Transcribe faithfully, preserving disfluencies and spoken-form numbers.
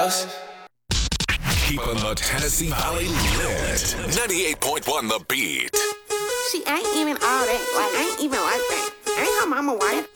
Keeping the Tennessee Valley lit. ninety-eight point one The Beat. She ain't even all that. Like, ain't even like that. Ain't her mama wife.